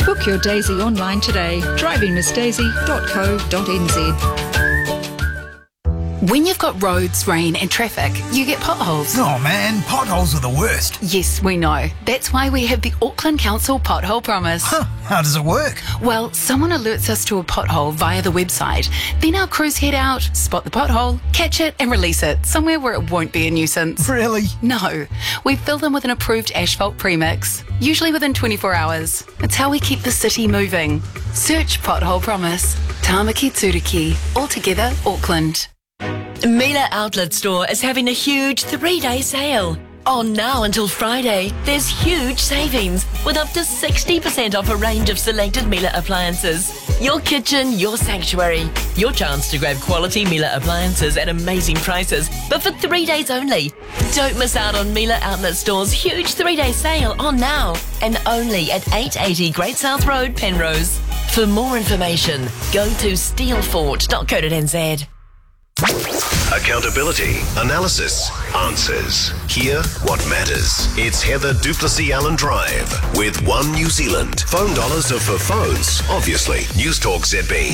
Book your Daisy online today. drivingmissdaisy.co.nz. When you've got roads, rain and traffic, you get potholes. Oh man, potholes are the worst. Yes, we know. That's why we have the Auckland Council Pothole Promise. How does it work? Well, someone alerts us to a pothole via the website. Then our crews head out, spot the pothole, catch it and release it somewhere where it won't be a nuisance. Really? No. We fill them with an approved asphalt premix, usually within 24 hours. It's how we keep the city moving. Search Pothole Promise. Tāmaki Turiki. Altogether, Auckland. Mila Outlet Store is having a huge 3-day sale. On now until Friday, there's huge savings with up to 60% off a range of selected Mila appliances. Your kitchen, your sanctuary. Your chance to grab quality Mila appliances at amazing prices, but for 3 days only. Don't miss out on Mila Outlet Store's huge 3-day sale on now and only at 880 Great South Road, Penrose. For more information, go to steelfort.co.nz. Accountability, analysis, answers. Hear what matters. It's Heather Duplessis Allen Drive with One New Zealand. Phone dollars are for phones, obviously. News Talk ZB.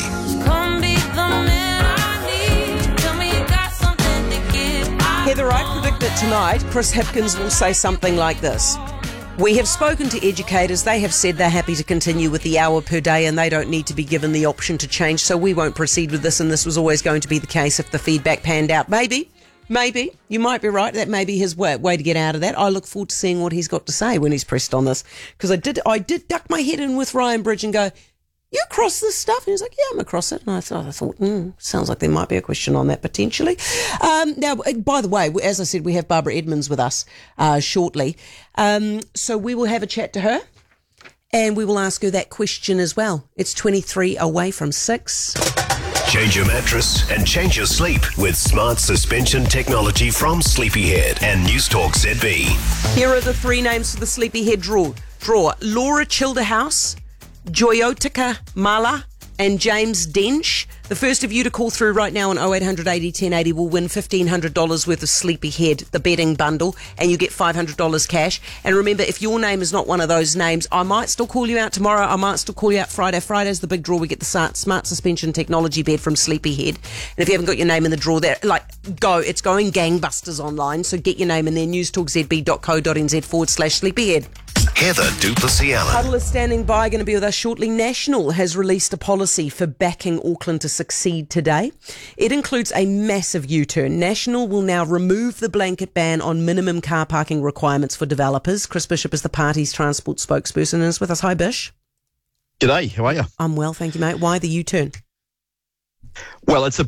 Heather, I predict that tonight Chris Hipkins will say something like this. We have spoken to educators. They have said they're happy to continue with the hour per day and they don't need to be given the option to change, so we won't proceed with this, and this was always going to be the case if the feedback panned out. Maybe. You might be right. That may be his way to get out of that. I look forward to seeing what he's got to say when he's pressed on this, because I did duck my head in with Ryan Bridge and go, you across this stuff? And he was like, yeah, I'm across it. And I thought, sounds like there might be a question on that potentially. Now, by the way, as I said, we have Barbara Edmonds with us shortly. So we will have a chat to her and we will ask her that question as well. It's 23 away from 6. Change your mattress and change your sleep with smart suspension technology from Sleepyhead and News Talk ZB. Here are the 3 names for the Sleepyhead draw. Laura Childerhouse, Joyotika Mala and James Dench. The first of you to call through right now on 0800 80 1080 will win $1,500 worth of Sleepyhead, the bedding bundle, and you get $500 cash. And remember, if your name is not one of those names, I might still call you out tomorrow. I might still call you out Friday. Friday's the big draw. We get the smart suspension technology bed from Sleepyhead. And if you haven't got your name in the draw, there, go. It's going gangbusters online. So get your name in there. newstalkzb.co.nz/Sleepyhead. Heather Duplessis Allen. Huddle is standing by, going to be with us shortly. National has released a policy for backing Auckland to succeed today. It includes a massive U-turn. National will now remove the blanket ban on minimum car parking requirements for developers. Chris Bishop is the party's transport spokesperson and is with us. Hi, Bish. G'day, how are you? I'm well, thank you, mate. Why the U-turn? Well, it's a